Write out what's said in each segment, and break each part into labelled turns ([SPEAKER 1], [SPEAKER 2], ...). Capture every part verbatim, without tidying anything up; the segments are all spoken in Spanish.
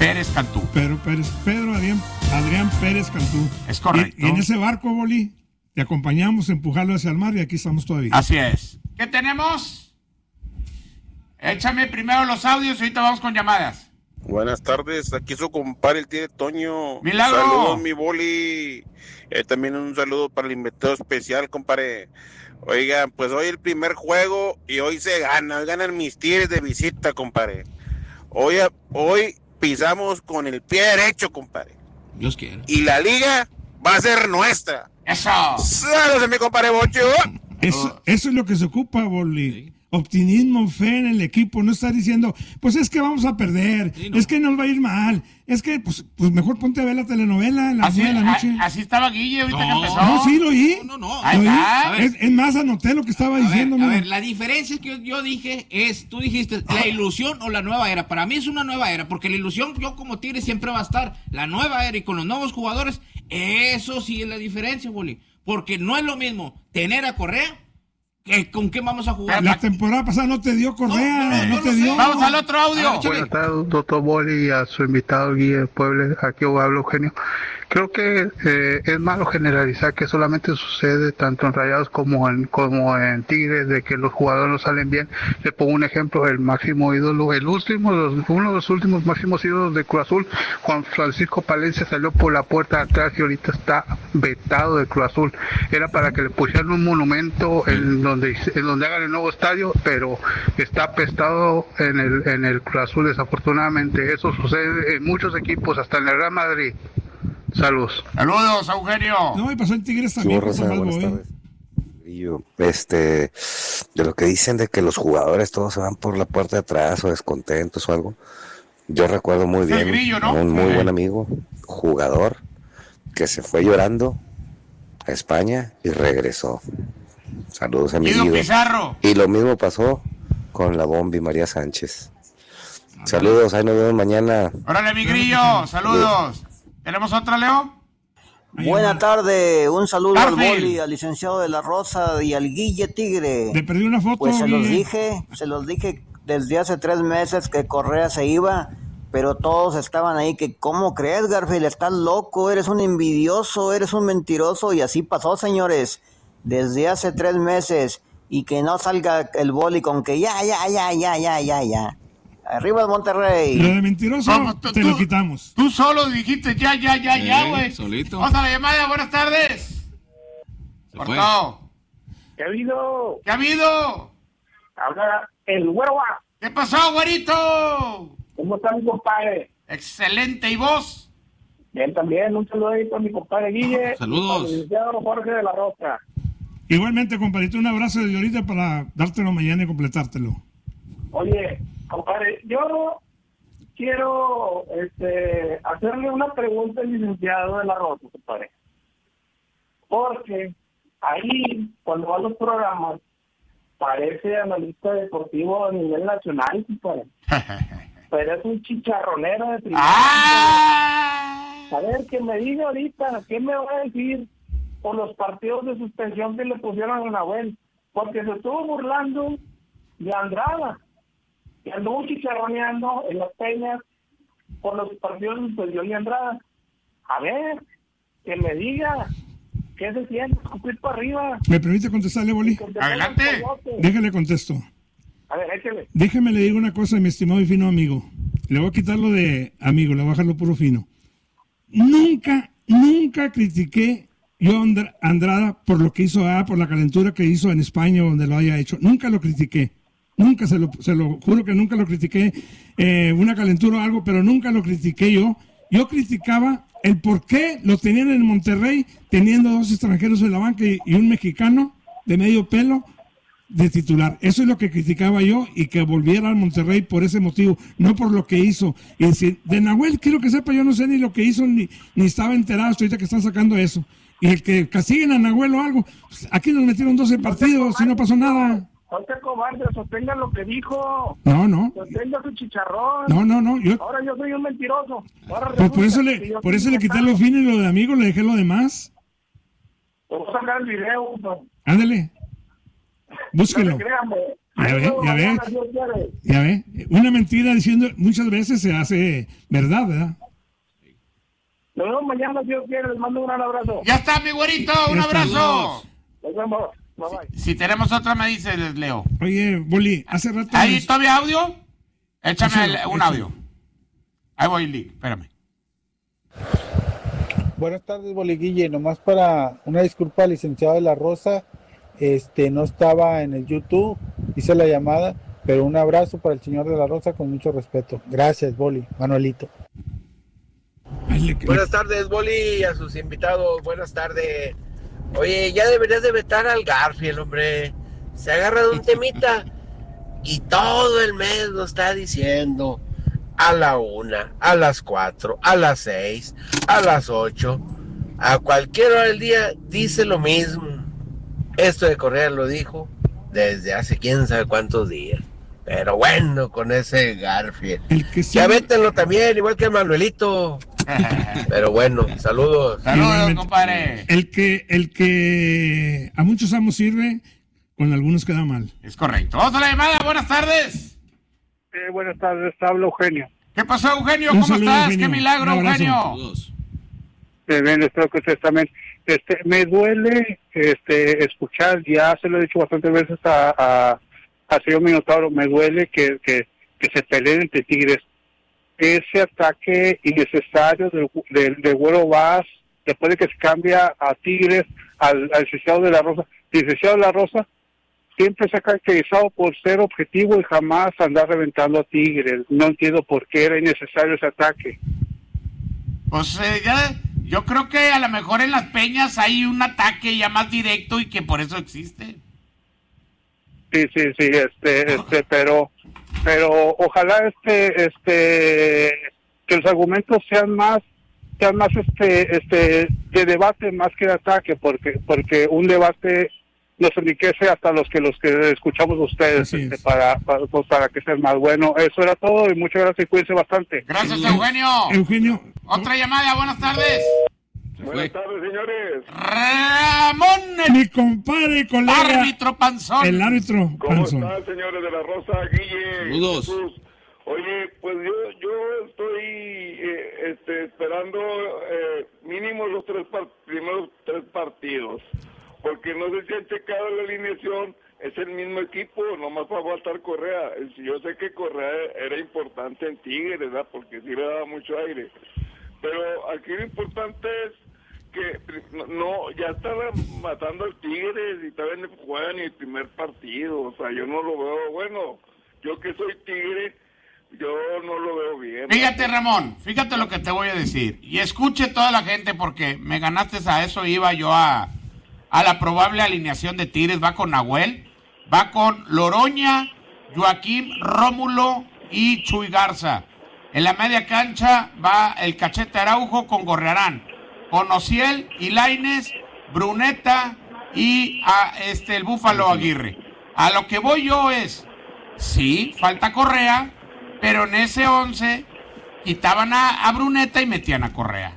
[SPEAKER 1] Pérez Cantú.
[SPEAKER 2] Pedro Pérez, Pedro Adrián, Adrián Pérez Cantú.
[SPEAKER 1] Es correcto.
[SPEAKER 2] Y, y en ese barco, Boli, te acompañamos a empujarlo hacia el mar y aquí estamos todavía.
[SPEAKER 1] Así es. ¿Qué tenemos? Échame primero los audios y ahorita vamos con llamadas.
[SPEAKER 3] Buenas tardes, aquí su compadre el tío Toño.
[SPEAKER 1] ¡Milagro!
[SPEAKER 3] Saludos, mi Boli. Eh, también un saludo para el invitado especial, compadre. Oigan, pues hoy el primer juego y hoy se gana, hoy ganan mis Tigres de visita, compadre. Hoy, hoy pisamos con el pie derecho, compadre.
[SPEAKER 4] Dios quiera.
[SPEAKER 3] Y la liga va a ser nuestra.
[SPEAKER 1] ¡Eso!
[SPEAKER 3] ¡Saludos, mi compadre Bocho!
[SPEAKER 2] Eso, eso es lo que se ocupa, Boli. Sí. Optimismo, fe en el equipo, no estar diciendo, pues es que vamos a perder, sí, no. es que nos va a ir mal, es que pues, pues mejor ponte a ver la telenovela en la
[SPEAKER 1] así,
[SPEAKER 2] de la noche.
[SPEAKER 1] A, así estaba Guille ahorita
[SPEAKER 4] no,
[SPEAKER 1] que empezó.
[SPEAKER 2] No, sí, lo oí.
[SPEAKER 4] No, no, no.
[SPEAKER 2] Ahí está. Es, es más, anoté lo que estaba
[SPEAKER 4] a
[SPEAKER 2] diciendo.
[SPEAKER 4] Ver, a ver, la diferencia es que yo, yo dije es, tú dijiste, la ilusión o la nueva era. Para mí es una nueva era, porque la ilusión, yo como Tigre siempre va a estar. La nueva era y con los nuevos jugadores, eso sí es la diferencia, Boli. Porque no es lo mismo tener a Correa. ¿Con qué vamos a jugar?
[SPEAKER 2] La temporada pasada no te dio Correa, no, no, no, no te dio.
[SPEAKER 1] Vamos al otro audio.
[SPEAKER 5] Buenas tardes, doctor Boli, y a su invitado Guille Puebla. Aquí hablo Eugenio. Creo que eh, es malo generalizar que solamente sucede tanto en Rayados como en como en Tigres, de que los jugadores no salen bien. Le pongo un ejemplo, el máximo ídolo, el último, los, uno de los últimos máximos ídolos de Cruz Azul, Juan Francisco Palencia, salió por la puerta de atrás y ahorita está vetado de Cruz Azul. Era para que le pusieran un monumento en donde en donde hagan el nuevo estadio, pero está apestado en el en el Cruz Azul. Desafortunadamente eso sucede en muchos equipos, hasta en el Real Madrid. Saludos.
[SPEAKER 1] Saludos, Eugenio.
[SPEAKER 2] No, y pasó en Tigres también.
[SPEAKER 6] Sí, buenas tardes. Este, de lo que dicen de que los jugadores todos se van por la puerta de atrás o descontentos o algo, yo recuerdo muy bien
[SPEAKER 1] grillo, ¿no?
[SPEAKER 6] un muy buen amigo, jugador, que se fue llorando a España y regresó. Saludos a mi
[SPEAKER 1] Guido
[SPEAKER 6] Guido.
[SPEAKER 1] Pizarro.
[SPEAKER 6] Y lo mismo pasó con la Bombi María Sánchez. Saludos, ahí nos vemos mañana.
[SPEAKER 1] Órale, mi grillo, saludos. ¿Tenemos otra, Leo?
[SPEAKER 7] Buena tarde, un saludo
[SPEAKER 1] Garfield.
[SPEAKER 7] al Boli, al licenciado de la Rosa y al Guille Tigre.
[SPEAKER 2] Le perdí una foto.
[SPEAKER 7] Pues se
[SPEAKER 2] Guille.
[SPEAKER 7] los dije, se los dije desde hace tres meses que Correa se iba, pero todos estaban ahí que, ¿cómo crees, Garfield? Estás loco, eres un envidioso, eres un mentiroso, y así pasó, señores, desde hace tres meses, y que no salga el Boli con que ya, ya, ya, ya, ya, ya, ya. Arriba el Monterrey.
[SPEAKER 2] Lo de mentiroso
[SPEAKER 1] Vamos, tú,
[SPEAKER 2] te
[SPEAKER 1] tú,
[SPEAKER 2] lo quitamos.
[SPEAKER 1] Tú solo dijiste ya, ya, ya,
[SPEAKER 4] Sí,
[SPEAKER 1] ya, güey.
[SPEAKER 4] solito.
[SPEAKER 1] Vamos a la llamada, buenas tardes. Cortado.
[SPEAKER 8] ¿Qué ha habido?
[SPEAKER 1] ¿Qué ha habido?
[SPEAKER 8] Habla el güero.
[SPEAKER 1] ¿Qué pasó, güerito?
[SPEAKER 8] ¿Cómo está mi compadre?
[SPEAKER 1] Excelente, ¿y vos?
[SPEAKER 8] Bien, también. Un saludo ahí para mi compadre Guille.
[SPEAKER 4] Saludos.
[SPEAKER 8] Al licenciado Jorge de la Rosa.
[SPEAKER 2] Igualmente, compadrito, un abrazo desde ahorita para dártelo mañana y completártelo.
[SPEAKER 8] Oye, compadre, yo quiero este, hacerle una pregunta al licenciado de la Rosa, compadre. Porque ahí, cuando va a los programas, parece analista deportivo a nivel nacional, compadre. Pero es un chicharronero de primera.
[SPEAKER 1] ¡Ah!
[SPEAKER 8] A ver, que me diga ahorita, ¿qué me va a decir por los partidos de suspensión que le pusieron a Nahuel? Porque se estuvo burlando de Andrada, y anduvo chicharroneando en las peñas por los partidos de suspensión de Andrada. A ver, que me diga, ¿qué se siente? Escupir para arriba.
[SPEAKER 2] ¿Me permite contestarle, Boli?
[SPEAKER 1] Adelante.
[SPEAKER 2] Déjale contesto.
[SPEAKER 8] A ver, échale.
[SPEAKER 2] Déjeme le digo una cosa, mi estimado y fino amigo. Le voy a quitar lo de amigo, le voy a bajar lo puro fino. Nunca, nunca critiqué yo a Andrada por lo que hizo, ah, por la calentura que hizo en España o donde lo haya hecho. Nunca lo critiqué. Nunca, se lo, se lo juro que nunca lo critiqué, eh, una calentura o algo, pero nunca lo critiqué yo. Yo criticaba el por qué lo tenían en Monterrey, teniendo dos extranjeros en la banca y, y un mexicano de medio pelo de titular. Eso es lo que criticaba yo, y que volviera al Monterrey por ese motivo, no por lo que hizo. Y decir, de Nahuel, quiero que sepa, yo no sé ni lo que hizo, ni, ni estaba enterado hasta ahorita que están sacando eso. Y el que castiguen a Nahuel o algo, pues aquí nos metieron doce partidos y no pasó nada.
[SPEAKER 8] No te cobarde, sostenga lo que dijo.
[SPEAKER 2] No, no.
[SPEAKER 8] Sostenga su chicharrón.
[SPEAKER 2] No, no, no. Yo,
[SPEAKER 8] Ahora yo soy un mentiroso. Ahora
[SPEAKER 2] pues por eso
[SPEAKER 8] resulta
[SPEAKER 2] le,
[SPEAKER 8] que yo
[SPEAKER 2] por
[SPEAKER 8] soy
[SPEAKER 2] eso le quité lo fino y lo de amigo, le dejé lo demás.
[SPEAKER 8] Te voy a sacar el video. No.
[SPEAKER 2] Ándale. Búsquelo.
[SPEAKER 8] No te creas, me,
[SPEAKER 2] Ya ve, ya ve, ya ve. Una mentira diciendo muchas veces se hace verdad, ¿verdad?
[SPEAKER 8] Nos vemos mañana, si Dios quiere. Les mando un gran abrazo.
[SPEAKER 1] Ya está, mi güerito. Un
[SPEAKER 2] Ya está.
[SPEAKER 1] abrazo.
[SPEAKER 8] Nos vemos. Bye, bye.
[SPEAKER 1] Si, si tenemos otra, me dices, les leo.
[SPEAKER 2] Oye, Boli, hace rato...
[SPEAKER 1] ¿Hay
[SPEAKER 2] nos-
[SPEAKER 1] todavía audio? Échame
[SPEAKER 2] Échalo,
[SPEAKER 1] el- un
[SPEAKER 2] échalo.
[SPEAKER 1] audio. Ahí voy, Lee. Espérame.
[SPEAKER 9] Buenas tardes, Boliguille. Nomás para una disculpa al licenciado de la Rosa. Este, no estaba en el YouTube, hice la llamada, pero un abrazo para el señor de la Rosa con mucho respeto. Gracias, Boli, Manuelito.
[SPEAKER 2] Ay, le-
[SPEAKER 10] Buenas tardes, Boli, y a sus invitados. Buenas tardes. Oye, ya deberías de vetar al Garfield, hombre. Se agarra de un temita y todo el mes lo está diciendo. A la una, a las cuatro, a las seis, a las ocho. A cualquier hora del día dice lo mismo. Esto de Correa lo dijo desde hace quién sabe cuántos días. Pero bueno, con ese Garfield.
[SPEAKER 2] el que
[SPEAKER 10] Ya
[SPEAKER 2] siempre-
[SPEAKER 10] vétenlo también, igual que el Manuelito. Pero bueno, saludos.
[SPEAKER 1] Saludos,
[SPEAKER 2] Igualmente.
[SPEAKER 1] compadre.
[SPEAKER 2] El que, el que a muchos amos sirve, con algunos queda mal.
[SPEAKER 1] Es correcto. Vamos a la llamada. Buenas tardes.
[SPEAKER 5] Eh, buenas tardes, habla Eugenio.
[SPEAKER 1] ¿Qué pasó, Eugenio?
[SPEAKER 2] Un
[SPEAKER 1] ¿Cómo
[SPEAKER 2] saludo,
[SPEAKER 1] estás?
[SPEAKER 2] Eugenio.
[SPEAKER 1] ¡Qué milagro,
[SPEAKER 2] Un abrazo.
[SPEAKER 1] Eugenio!
[SPEAKER 4] Saludos.
[SPEAKER 5] Eh, bien, espero que ustedes también. Este, me duele este, escuchar, ya se lo he dicho bastantes veces a, a, a señor Minotauro, me duele que, que, que se peleen entre Tigres. Ese ataque innecesario del, del, del Güero Vaz, después de que se cambia a Tigres, al, al licenciado de la Rosa. El licenciado de la Rosa siempre se ha caracterizado por ser objetivo y jamás andar reventando a Tigres. No entiendo por qué era innecesario ese ataque.
[SPEAKER 1] Pues eh, ya, yo creo que a lo mejor en las peñas hay un ataque ya más directo y que por eso existe.
[SPEAKER 5] Sí, sí, sí, este, este, pero, pero ojalá este, este, que los argumentos sean más, sean más, este, este, de debate más que de ataque, porque, porque un debate nos enriquece hasta los que, los que escuchamos de ustedes,
[SPEAKER 2] Así
[SPEAKER 5] este,
[SPEAKER 2] es.
[SPEAKER 5] para, para, pues, para que sea más bueno. Eso era todo y muchas gracias y cuídense bastante.
[SPEAKER 1] Gracias, Eugenio.
[SPEAKER 2] Eugenio,
[SPEAKER 1] Otra llamada. Buenas tardes.
[SPEAKER 4] Se fue.
[SPEAKER 8] tardes, señores.
[SPEAKER 1] Ramón, el
[SPEAKER 2] mi compadre, colega,
[SPEAKER 1] árbitro panzón.
[SPEAKER 2] el árbitro Panzón.
[SPEAKER 8] señores de la Rosa? Guille.
[SPEAKER 4] Saludos.
[SPEAKER 8] Jesús. Oye, pues yo yo estoy eh, este, esperando eh, mínimo los tres par- primeros tres partidos, porque no sé si han checado la alineación, es el mismo equipo, nomás va a faltar Correa. Yo sé que Correa era importante en Tigres, ¿verdad? Porque sí le daba mucho aire, pero aquí lo importante es que no, ya están matando al Tigres y todavía no juegan ni el primer partido, o sea, yo no lo veo bueno. Yo que soy Tigre, yo no lo veo bien.
[SPEAKER 1] Fíjate, Ramón, fíjate lo que te voy a decir. Y escuche toda la gente porque me ganaste a eso, iba yo a, a la probable alineación de Tigres. Va con Nahuel, va con Loroña, Joaquín, Rómulo y Chuy Garza. En la media cancha va el Cachete Araujo con Gorrearán, con Ociel y Lainez, Bruneta y a este el Búfalo Aguirre. A lo que voy yo es, sí, falta Correa, pero en ese once quitaban a, a Bruneta y metían a Correa.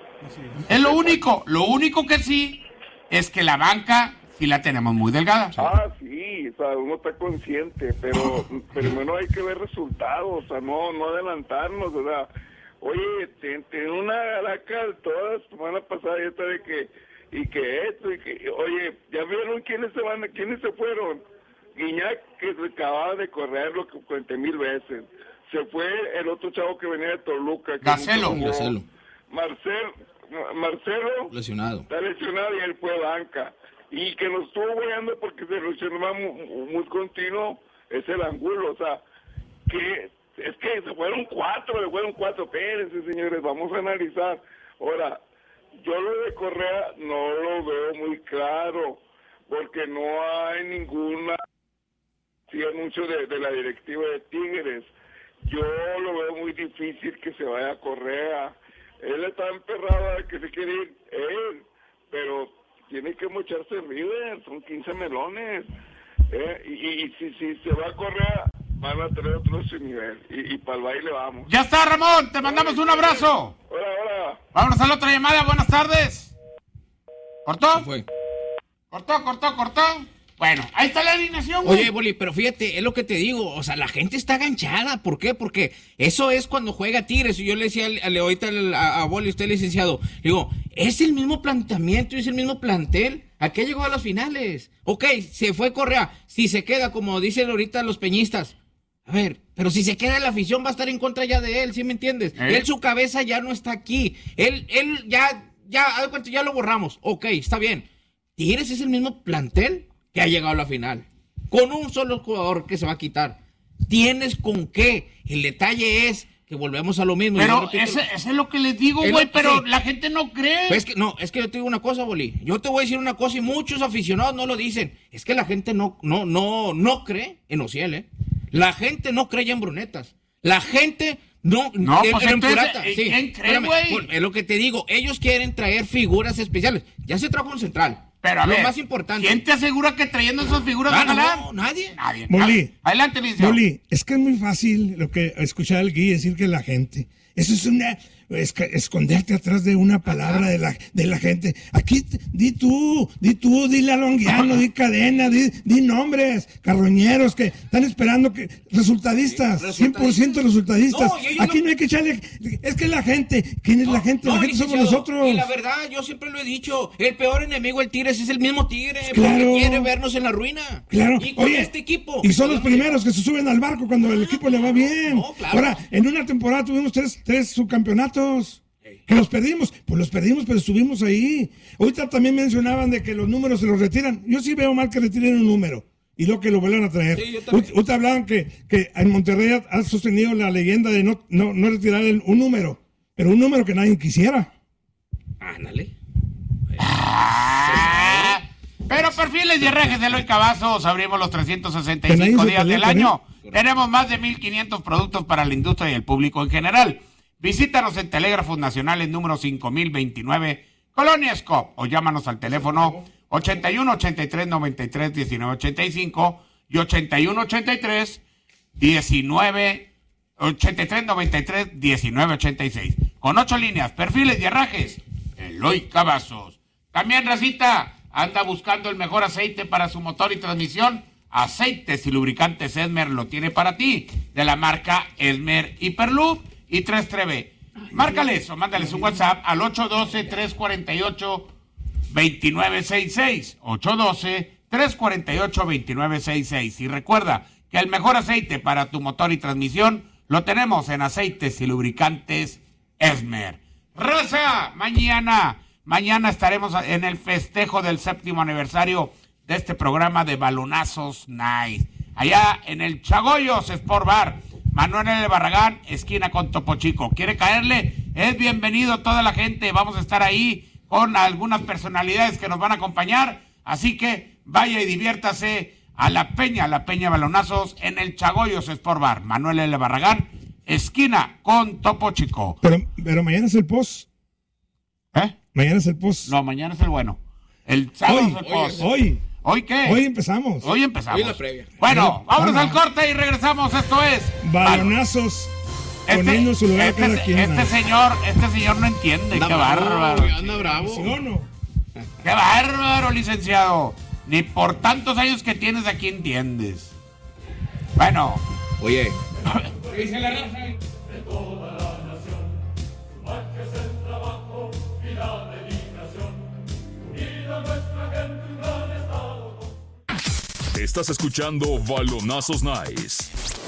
[SPEAKER 1] Es lo único, lo único que sí es que la banca sí la tenemos muy delgada.
[SPEAKER 8] Ah, sí, o sea, uno está consciente, pero primero hay que ver resultados, o sea, no no adelantarnos, o sea, oye, en una galaca toda la semana pasada ya está de que, y que esto, y que, oye, ¿ya vieron quiénes se van, quiénes se fueron? Guiñac, que se acababa de correrlo cuarenta mil veces, se fue el otro chavo que venía de Toluca. Que
[SPEAKER 1] Gacelo.
[SPEAKER 8] nunca jugó.
[SPEAKER 4] Gacelo.
[SPEAKER 8] Marcel, Marcelo
[SPEAKER 4] Lesionado.
[SPEAKER 8] está lesionado y él fue banca. Y que nos estuvo goleando porque se lesionaba muy, muy continuo es el Angulo, o sea, que es que se fueron cuatro, se fueron cuatro, espérense señores, vamos a analizar. Ahora, yo lo de Correa no lo veo muy claro, porque no hay ninguna sí, anuncio de, de la directiva de Tigres. Yo lo veo muy difícil que se vaya a Correa. Él está emperrado de que se quiere ir él, pero tiene que mocharse River, son quince melones. Eh, y, y, y si, si se va a Correa, van a tener otro su nivel. Y, y para el baile vamos.
[SPEAKER 1] Ya está, Ramón, te mandamos un abrazo.
[SPEAKER 8] Hola, hola.
[SPEAKER 1] Vámonos a la otra llamada, buenas tardes. ¿Cortó?
[SPEAKER 4] Se fue.
[SPEAKER 1] ¿Cortó, cortó, cortó? Bueno, ahí está la alineación, güey.
[SPEAKER 4] Oye, Boli, pero fíjate, es lo que te digo, o sea, la gente está ganchada, ¿por qué? Porque eso es cuando juega Tigres, y yo le decía al- al- ahorita al- a, a Boli, usted licenciado, digo, es el mismo planteamiento, es el mismo plantel, ¿a qué llegó a las finales? Ok, se fue Correa, si se queda, como dicen ahorita los peñistas, a ver, pero si se queda la afición va a estar en contra ya de él, ¿sí me entiendes?
[SPEAKER 1] ¿Eh?
[SPEAKER 4] Él, su cabeza ya no está aquí, él, él ya, ya, haz de cuenta, ya lo borramos, ok, está bien, Tigres es el mismo plantel que ha llegado a la final, con un solo jugador que se va a quitar. ¿Tienes con qué? El detalle es que volvemos a lo mismo. Yo
[SPEAKER 1] Pero
[SPEAKER 4] repito-
[SPEAKER 1] ese, ese es lo que les digo,
[SPEAKER 4] Es
[SPEAKER 1] güey,
[SPEAKER 4] lo-
[SPEAKER 1] pero
[SPEAKER 4] sí.
[SPEAKER 1] la gente no cree.
[SPEAKER 4] Pues es que, no, es que yo te digo una cosa, Boli. Yo te voy a decir una cosa y muchos aficionados no lo dicen. Es que la gente no, no, no, no cree en Ociel, ¿eh? La gente no cree ya en Brunetas. La gente no,
[SPEAKER 1] No,
[SPEAKER 4] en,
[SPEAKER 1] pues
[SPEAKER 4] en
[SPEAKER 1] entonces,
[SPEAKER 4] Purata,
[SPEAKER 1] ¿en
[SPEAKER 4] sí.
[SPEAKER 1] quién cree,
[SPEAKER 4] Espérame,
[SPEAKER 1] güey?
[SPEAKER 4] bueno, es lo que te digo. Ellos quieren traer figuras especiales. Ya se trajo un central.
[SPEAKER 1] Pero a
[SPEAKER 4] lo
[SPEAKER 1] ver,
[SPEAKER 4] más importante.
[SPEAKER 1] ¿quién te asegura que trayendo esas figuras
[SPEAKER 4] Ah,
[SPEAKER 1] van a ganar?
[SPEAKER 4] no, nadie.
[SPEAKER 1] Nadie.
[SPEAKER 2] Boli.
[SPEAKER 1] Adelante, licenciado.
[SPEAKER 2] Boli, es que es muy fácil lo que escuchar al Gui decir que la gente. Eso es una es que esconderte atrás de una palabra de la de la gente. Aquí t- di tú, di tú, dile a Longuiano, di Cadena, di, di nombres, carroñeros que están esperando que resultadistas, cien por ciento resultadistas.
[SPEAKER 4] No, y ellos
[SPEAKER 2] Aquí
[SPEAKER 4] no-
[SPEAKER 2] no hay que echarle, es que la gente, ¿quién es la gente? La
[SPEAKER 4] No,
[SPEAKER 2] gente somos
[SPEAKER 4] licenciado,
[SPEAKER 2] nosotros.
[SPEAKER 4] Y la verdad, yo siempre lo he dicho, el peor enemigo del Tigres es el mismo Tigre,
[SPEAKER 2] Claro.
[SPEAKER 4] porque quiere vernos en la ruina.
[SPEAKER 2] Claro,
[SPEAKER 4] Y con
[SPEAKER 2] oye,
[SPEAKER 4] este equipo.
[SPEAKER 2] y son los
[SPEAKER 4] podemos-
[SPEAKER 2] primeros que se suben al barco cuando el equipo le va bien.
[SPEAKER 4] No, claro.
[SPEAKER 2] Ahora, en una temporada tuvimos tres, tres subcampeonatos. Que los perdimos, pues los perdimos, pero estuvimos ahí. Ahorita también mencionaban de que los números se los retiran. Yo sí veo mal que retiren un número y luego que lo vuelvan a traer.
[SPEAKER 4] Sí, yo también.
[SPEAKER 2] Ahorita hablaban que, que en Monterrey ha- ha sostenido la leyenda de no, no, no retirar el- un número, pero un número que nadie quisiera.
[SPEAKER 4] Ándale.
[SPEAKER 1] Ah, pero perfiles y rejes de Eloy Cavazos, abrimos los trescientos sesenta y
[SPEAKER 2] Que nadie
[SPEAKER 1] cinco
[SPEAKER 2] se
[SPEAKER 1] días
[SPEAKER 2] pelee
[SPEAKER 1] del
[SPEAKER 2] con
[SPEAKER 1] año. Tenemos más de mil quinientos productos para la industria y el público en general. Visítanos en Telégrafos Nacionales número cinco mil veintinueve, Colonia Escop, o llámanos al teléfono ochenta y uno, ochenta y tres, noventa y tres, diecinueve, ochenta y cinco y ochenta y uno, ochenta y tres, diecinueve, ochenta y tres, noventa y tres, diecinueve, ochenta y seis. Con ocho líneas, perfiles y herrajes, Eloy Cavazos. También, Racita, anda buscando el mejor aceite para su motor y transmisión. Aceites y lubricantes Esmer lo tiene para ti, de la marca Esmer Hyperloop y tres T V. Márcales o mándales un WhatsApp al ocho uno dos, tres cuatro ocho, dos nueve seis seis. ocho uno dos, tres cuatro ocho, dos nueve seis seis. Y recuerda que el mejor aceite para tu motor y transmisión lo tenemos en Aceites y Lubricantes Esmer. Raza, mañana, mañana estaremos en el festejo del séptimo aniversario de este programa de Balonazos Night. Allá en el Chagoyos Sport Bar, Manuel L. Barragán, esquina con Topo Chico. ¿Quiere caerle? Es bienvenido toda la gente. Vamos a estar ahí con algunas personalidades que nos van a acompañar. Así que vaya y diviértase a la Peña, a la Peña Balonazos en el Chagoyos Sport Bar. Manuel L. Barragán, esquina con Topo Chico.
[SPEAKER 2] Pero, pero mañana es el post.
[SPEAKER 1] ¿Eh?
[SPEAKER 2] Mañana es el post.
[SPEAKER 1] No, mañana es el bueno. El sábado
[SPEAKER 2] Hoy,
[SPEAKER 1] es el post.
[SPEAKER 2] hoy,
[SPEAKER 1] ¿Hoy qué?
[SPEAKER 2] hoy empezamos.
[SPEAKER 1] Hoy empezamos.
[SPEAKER 4] Hoy la previa.
[SPEAKER 1] Bueno,
[SPEAKER 2] Pero,
[SPEAKER 1] vámonos
[SPEAKER 2] ah,
[SPEAKER 1] al corte y regresamos. Esto es
[SPEAKER 2] Balonazos poniendo en su lugar a
[SPEAKER 1] este,
[SPEAKER 2] cada quien.
[SPEAKER 1] este señor, este señor no entiende.
[SPEAKER 4] Anda
[SPEAKER 1] Qué
[SPEAKER 4] bravo,
[SPEAKER 1] bárbaro.
[SPEAKER 4] anda bravo.
[SPEAKER 2] ¿Sí o no?
[SPEAKER 1] Qué bárbaro, licenciado. Ni por tantos años que tienes aquí entiendes. Bueno.
[SPEAKER 4] Oye,
[SPEAKER 1] Dice la raza.
[SPEAKER 11] Estás escuchando Balonazos Nice.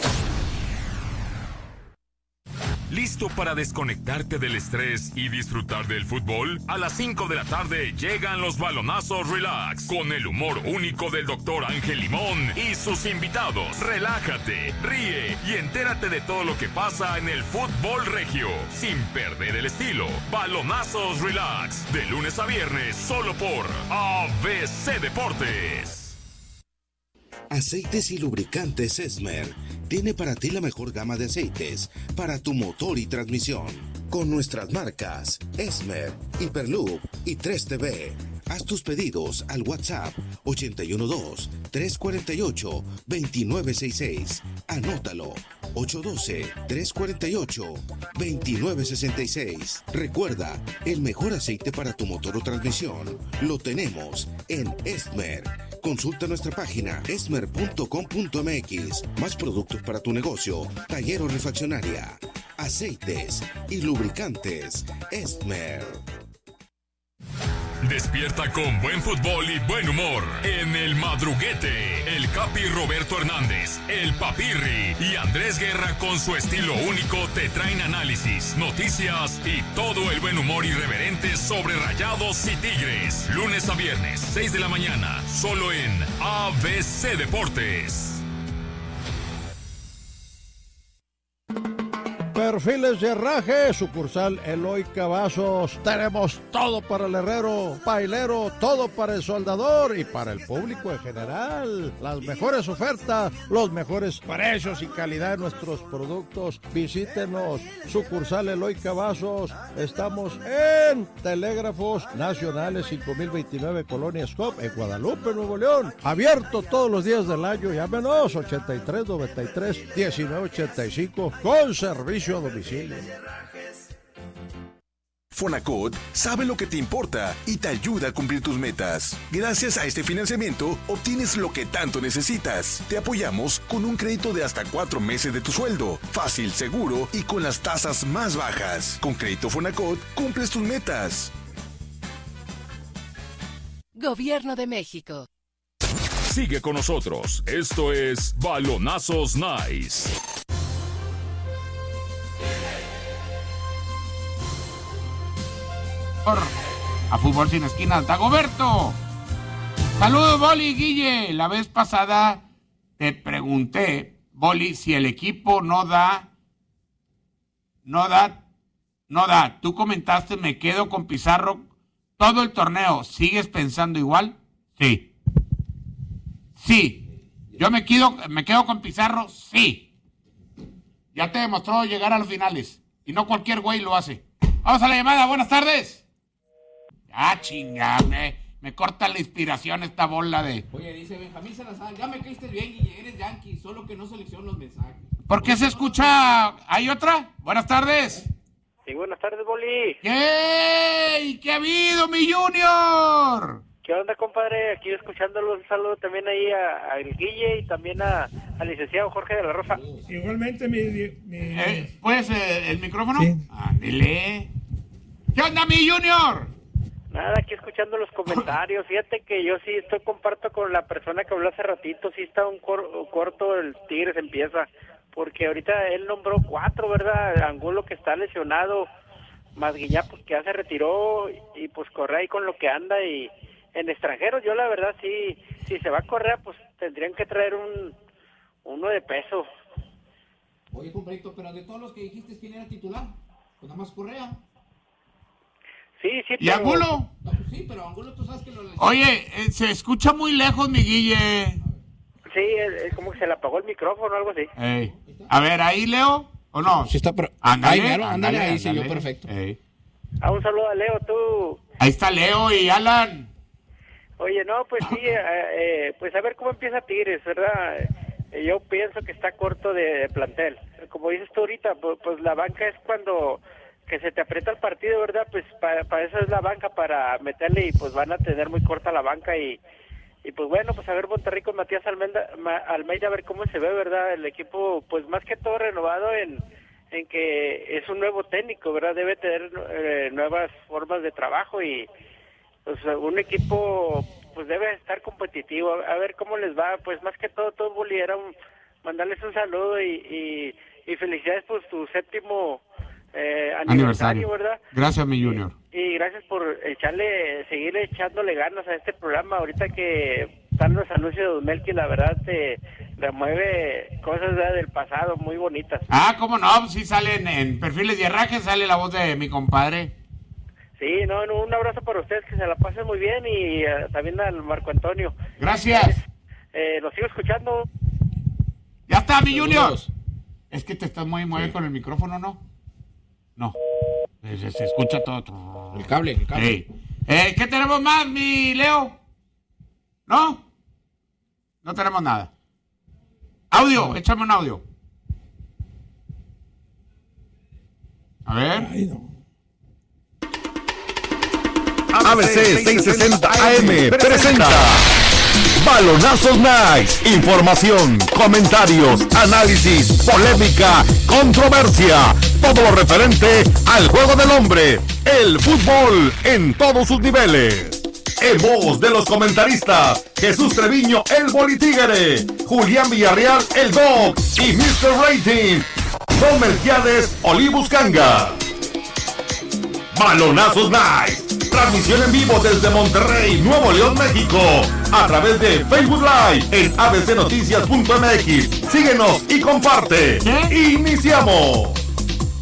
[SPEAKER 11] ¿Listo para desconectarte del estrés y disfrutar del fútbol? A las cinco de la tarde llegan los Balonazos Relax con el humor único del doctor Ángel Limón y sus invitados. Relájate, ríe y entérate de todo lo que pasa en el fútbol regio sin perder el estilo. Balonazos Relax de lunes a viernes solo por A B C Deportes.
[SPEAKER 12] Aceites y lubricantes Esmer tiene para ti la mejor gama de aceites para tu motor y transmisión. Con nuestras marcas Esmer, Hyperloop y tres T V. Haz tus pedidos al WhatsApp ochenta y uno dos, tres cuatro ocho, dos nueve seis seis. Anótalo ocho uno dos, tres cuatro ocho, dos nueve seis seis. Recuerda, el mejor aceite para tu motor o transmisión lo tenemos en Esmer. Consulta nuestra página esmer punto com punto m x. Más productos para tu negocio, taller o refaccionaria, aceites y lubricantes. Esmer.
[SPEAKER 11] Despierta con buen fútbol y buen humor en El Madruguete. El Capi Roberto Hernández, el Papirri y Andrés Guerra con su estilo único te traen análisis, noticias y todo el buen humor irreverente sobre Rayados y Tigres. Lunes a viernes, seis de la mañana, solo en A B C Deportes.
[SPEAKER 13] Perfiles de Herraje, sucursal Eloy Cavazos. Tenemos todo para el herrero, pailero, todo para el soldador y para el público en general. Las mejores ofertas, los mejores precios y calidad de nuestros productos. Visítenos, sucursal Eloy Cavazos. Estamos en Telégrafos Nacionales cinco mil veintinueve, Colonia Scop, en Guadalupe, Nuevo León. Abierto todos los días del año. Llámenos ochenta y tres noventa y tres diecinueve ochenta y cinco con servicio a domicilio.
[SPEAKER 14] Fonacot sabe lo que te importa y te ayuda a cumplir tus metas. Gracias a este financiamiento obtienes lo que tanto necesitas. Te apoyamos con un crédito de hasta cuatro meses de tu sueldo, fácil, seguro y con las tasas más bajas. Con Crédito Fonacot cumples tus metas.
[SPEAKER 15] Gobierno de México.
[SPEAKER 11] Sigue con nosotros. Esto es Balonazos Nice.
[SPEAKER 1] A Fútbol Sin Esquinas, Dagoberto. Saludos, Boli, Guille. La vez pasada te pregunté, Boli, si el equipo no da, no da, no da. Tú comentaste, me quedo con Pizarro todo el torneo. ¿Sigues pensando igual? Sí. Sí. Yo me quedo, me quedo con Pizarro, sí. Ya te demostró llegar a los finales. Y no cualquier güey lo hace. Vamos a la llamada, buenas tardes. Ah, chingada, me, me corta la inspiración esta bola de...
[SPEAKER 4] Oye, dice Benjamín Salazar, ya me caíste bien y eres Yankee, solo que no selecciono los mensajes.
[SPEAKER 1] ¿Por qué se escucha? ¿Hay otra? Buenas tardes.
[SPEAKER 16] Sí, buenas tardes, Boli.
[SPEAKER 1] ¿Qué? ¿Qué ha habido, mi Junior?
[SPEAKER 16] ¿Qué onda, compadre? Aquí escuchándolo, un saludo también ahí a, a el Guille y también a, al licenciado Jorge de la Rosa.
[SPEAKER 2] Igualmente, mi... mi...
[SPEAKER 1] Eh, ¿Puedes eh, el micrófono?
[SPEAKER 2] Sí.
[SPEAKER 1] Ándele. ¿Qué onda, mi Junior?
[SPEAKER 16] Nada, aquí escuchando los comentarios. Fíjate que yo sí estoy comparto con la persona que habló hace ratito. Sí está un cor, corto el Tigres empieza. Porque ahorita él nombró cuatro, ¿verdad? Angulo que está lesionado. Más Guiñá, pues que ya se retiró. Y pues Correa ahí con lo que anda. Y en extranjeros, yo la verdad sí, si se va a Correa, pues tendrían que traer un uno de peso.
[SPEAKER 4] Oye, compadrito, pero de todos los que dijiste, ¿quién era titular? Pues nada más Correa.
[SPEAKER 16] Sí, sí,
[SPEAKER 1] ¿Y pero... Angulo?
[SPEAKER 4] No, pues sí, pero Angulo tú sabes que lo...
[SPEAKER 1] Oye, eh, se escucha muy lejos, mi Guille.
[SPEAKER 16] Sí, es como que se le apagó el micrófono o algo así.
[SPEAKER 1] Ey. A ver, ¿ahí Leo o no?
[SPEAKER 4] Sí está, pero...
[SPEAKER 1] Ándale,
[SPEAKER 4] ándale,
[SPEAKER 1] ándale,
[SPEAKER 4] ándale, ahí
[SPEAKER 1] ándale.
[SPEAKER 4] sí, yo perfecto.
[SPEAKER 1] Ey.
[SPEAKER 16] Ah, un saludo a Leo, tú.
[SPEAKER 1] Ahí está Leo y Alan.
[SPEAKER 16] Oye, no, pues sí, eh, eh, pues a ver cómo empieza Tigres, ¿verdad? Eh, yo pienso que está corto de, de plantel. Como dices tú ahorita, pues, pues la banca es cuando... que se te aprieta el partido, ¿verdad? Pues para, para eso es la banca, para meterle y pues van a tener muy corta la banca y, y pues bueno, pues a ver Monterrey con Matías Almeida, Almeida a ver cómo se ve, ¿verdad? El equipo pues más que todo renovado en, en que es un nuevo técnico, ¿verdad? Debe tener eh, nuevas formas de trabajo y pues un equipo pues debe estar competitivo, a ver cómo les va, pues más que todo, todo Boliera, mandarles un saludo y, y, y felicidades por tu séptimo Eh, aniversario, aniversario, ¿verdad?
[SPEAKER 1] Gracias, mi Junior.
[SPEAKER 16] Y, y gracias por echarle, seguir echándole ganas a este programa. Ahorita que están los anuncios de Don Melqui, la verdad te remueve cosas, ¿verdad?, del pasado muy bonitas.
[SPEAKER 1] Ah, cómo no, sí salen en Perfiles de Herraje, sale la voz de mi compadre.
[SPEAKER 16] Sí, no, no, un abrazo para ustedes, que se la pasen muy bien y uh, también al Marco Antonio.
[SPEAKER 1] Gracias.
[SPEAKER 16] Eh, los sigo escuchando.
[SPEAKER 1] Ya está, mi Junior. Es que te estás muy mueve sí. con el micrófono, ¿no? No, se, se escucha todo.
[SPEAKER 4] El cable, el cable.
[SPEAKER 1] Sí. Eh, ¿Qué tenemos más, mi Leo? ¿No? No tenemos nada. Audio, no. Échame un audio. A ver. Ay, no.
[SPEAKER 17] A B C seiscientos sesenta A M presenta Balonazos Nights. Información, comentarios, análisis, polémica, controversia. Todo lo referente al juego del hombre. El fútbol en todos sus niveles. En voz de los comentaristas, Jesús Treviño, el Bolitigre, Julián Villarreal, el Dog y mister Rating, Don Melquiades, Olivus Canga. Balonazos Night, transmisión en vivo desde Monterrey, Nuevo León, México, a través de Facebook Live en a b c noticias punto m x. Síguenos y comparte. ¿Qué? Iniciamos.